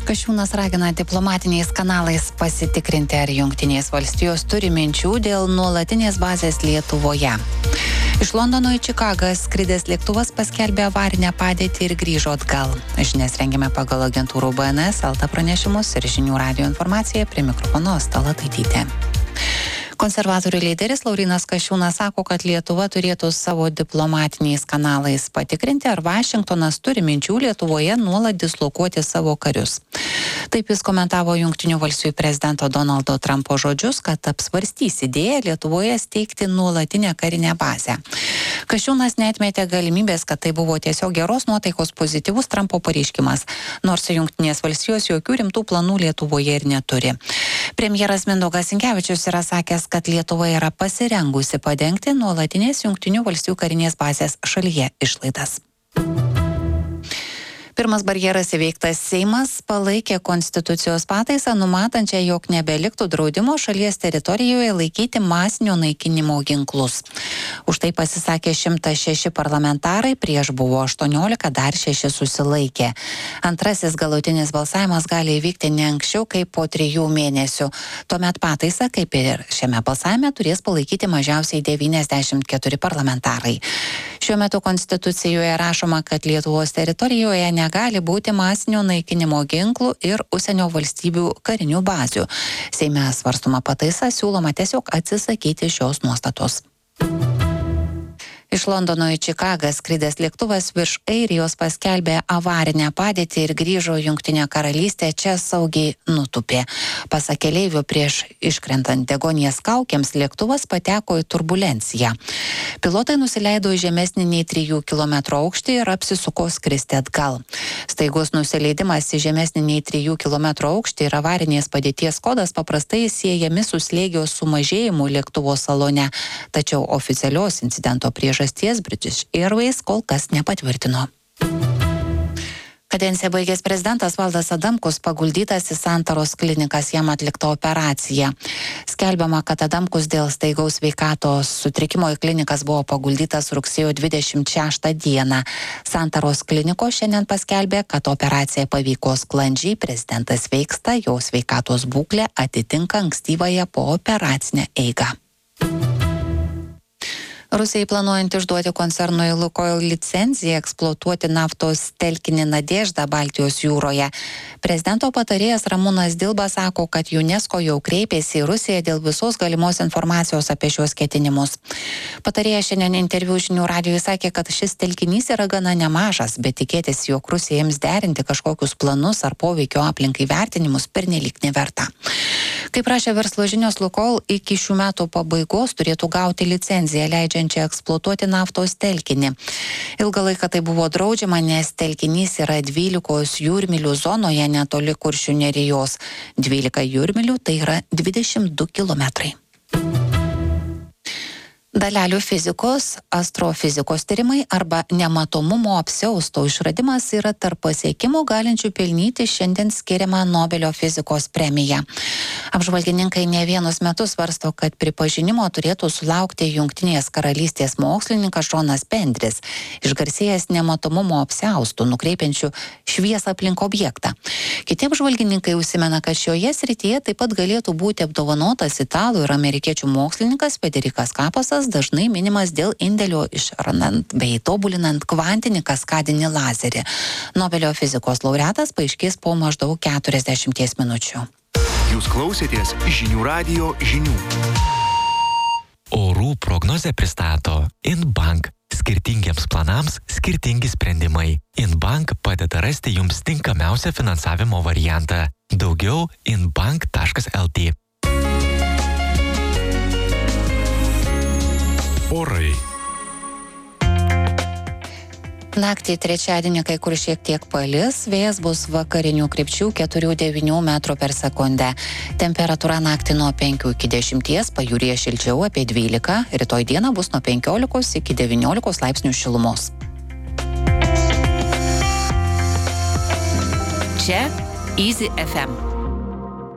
Kasčiūnas ragina diplomatiniais kanalais pasitikrinti, ar Jungtinės valstijos turi minčių dėl nuolatinės bazės Lietuvoje. Iš Londono į Čikagą skridęs lėktuvas paskelbė avarinę padėtį ir grįžo atgal. Žinias rengiame pagal agentūrų BNS, LT pranešimus ir žinių radijo informaciją, prie mikrofono Asta Lataitytė. Konservatorių lyderis Laurynas Kasčiūnas sako, kad Lietuva turėtų savo diplomatiniais kanalais patikrinti, ar Vašingtonas turi minčių Lietuvoje nuolat dislokuoti savo karius. Taip jis komentavo Jungtinių valstijų prezidento Donaldo Trumpo žodžius, kad apsvarstys idėją Lietuvoje steigti nuolatinę karinę bazę. Kasčiūnas neatmetė galimybės, kad tai buvo tiesiog geros nuotaikos pozityvus Trumpo pareiškimas, nors Jungtinės valstijos jokių rimtų planų Lietuvoje ir neturi. Premjeras Mindaugas Sinkevičius yra sakęs, kad Lietuva yra pasirengusi padengti nuolatinės Jungtinių valstijų karinės bazės šalyje išlaidas. Pirmas barjeras įveiktas. Seimas palaikė konstitucijos pataisą, numatančią, jog nebeliktų draudimo šalies teritorijoje laikyti masinio naikinimo ginklus. Už tai pasisakė 106 parlamentarai, prieš buvo 18, dar 6 susilaikė. Antrasis galutinis balsavimas gali įvykti ne anksčiau kaip po 3 mėnesių. Tuomet pataisą, kaip ir šiame balsavime, turės palaikyti mažiausiai 94 parlamentarai. Šiuo metu konstitucijoje rašoma, kad Lietuvos teritorijoje negali būti masinio naikinimo ginklų ir užsienio valstybių karinių bazių. Seime svarstoma pataisa, siūloma tiesiog atsisakyti šios nuostatos. Iš Londono į Čikagą skridęs lėktuvas virš Airijos paskelbė avarinę padėtį ir grįžo Jungtinė karalystė, čia saugiai nutūpė. Pasak keleivių, prieš iškrentant degonijas kaukėms lėktuvas pateko į turbulenciją. Pilotai nusileido į žemesnį nei 3 km aukštį ir apsisuko skristi atgal. Staigus nusileidimas į žemesnį nei 3 km aukštį ir avarinės padėties kodas paprastai siejami su slėgio sumažėjimu lėktuvo salone, tačiau oficialios incidento priežasties British Airways kol kas nepatvirtino. Kadenciją baigęs prezidentas Valdas Adamkus paguldytas į Santaros klinikas, jam atlikta operacija. Skelbiama, kad Adamkus dėl staigaus sveikatos sutrikimo į klinikas buvo paguldytas rugsėjo 26 dieną. Santaros klinikos šiandien paskelbė, kad operacija pavyko sklandžiai, prezidentas sveiksta, jo sveikatos būklė atitinka ankstyvąją pooperacinę eigą. Rusijai planuojant išduoti koncernui Lukoil licenciją eksploatuoti naftos telkinį Nadeždą Baltijos jūroje. Prezidento patarėjas Ramūnas Dilba sako, kad UNESCO jau kreipėsi į Rusiją dėl visos galimos informacijos apie šios ketinimus. Patarėjas šiandien interviu žinių radijui sakė, kad šis telkinys yra gana nemažas, bet tikėtis, jog Rusija ims derinti kažkokius planus ar poveikio aplinkai vertinimus pernelyg neverta. Kaip rašė verslo žinios, Lukoil iki šių metų pabaigos turėtų gauti licenciją leidžiančią eksploatuoti naftos telkinį. Ilgą laiką tai buvo draudžiama, nes telkinys yra 12 jūrmylių zonoje netoli Kuršių nerijos. 12 jūrmylių tai yra 22 kilometrai. Dalelių fizikos, astrofizikos tyrimai arba nematomumo apsiausto išradimas yra tarp pasiekimų galinčių pelnyti šiandien skiriamą Nobelio fizikos premiją. Apžvalgininkai ne vienus metus svarsto, kad pripažinimo turėtų sulaukti Jungtinės karalystės mokslininkas Šonas Pendris, išgarsėjęs nematomumo apsiaustų, nukreipiančių šviesą aplink objektą. Kiti apžvalgininkai užsimena, kad šioje srityje taip pat galėtų būti apdovanotas italų ir amerikiečių mokslininkas Federikas Kapasas, dažnai minimas dėl indėlio išrandant bei tobulinant kvantinį kaskadinį lazerį. Nobelio fizikos laureatas paaiškės po maždaug 40 minučių. Jūs klausėtės žinių radijo žinių. Orų prognozę pristato Inbank. Skirtingiems planams skirtingi sprendimai. Inbank padeda rasti jums tinkamiausią finansavimo variantą. Daugiau inbank.lt. Orai. Naktį trečiadienį kai kur šiek tiek palis, vėjas bus vakarinių krypčių 4-9 metrų per sekundę. Temperatūra naktį nuo 5 iki 10, pajūryje šilčiau apie 12, rytoj dieną bus nuo 15 iki 19 laipsnių šilumos. Čia Easy FM.